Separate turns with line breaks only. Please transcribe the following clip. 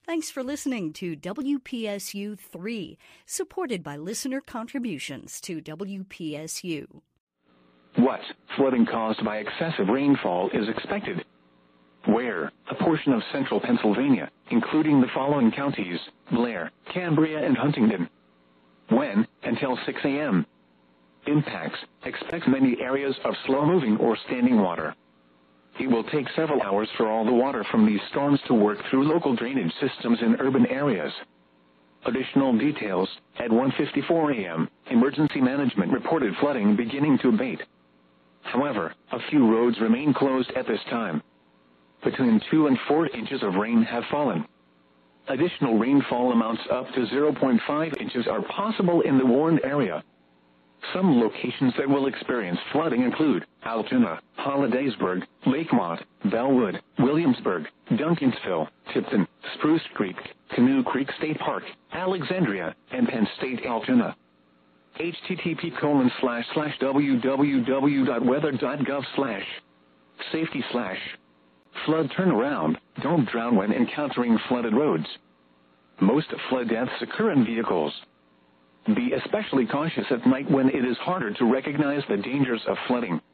Thanks for listening to WPSU 3, supported by listener contributions to WPSU.
What flooding caused by excessive rainfall is expected? Where? A portion of central Pennsylvania, including the following counties: Blair, Cambria, and Huntingdon. When? Until 6 a.m. Impacts: expect many areas of slow-moving or standing water. It will take several hours for all the water from these storms to work through local drainage systems in urban areas. Additional details: at 1:54 a.m., emergency management reported flooding beginning to abate. However, a few roads remain closed at this time. Between 2 and 4 inches of rain have fallen. Additional rainfall amounts up to 0.5 inches are possible in the warned area. Some locations that will experience flooding include Altoona, Hollidaysburg, Lakemont, Bellwood, Williamsburg, Duncansville, Tipton, Spruce Creek, Canoe Creek State Park, Alexandria, and Penn State Altoona. http://www.weather.gov/safety/flood turnaround. Don't drown when encountering flooded roads. Most flood deaths occur in vehicles. Be especially cautious at night when it is harder to recognize the dangers of flooding.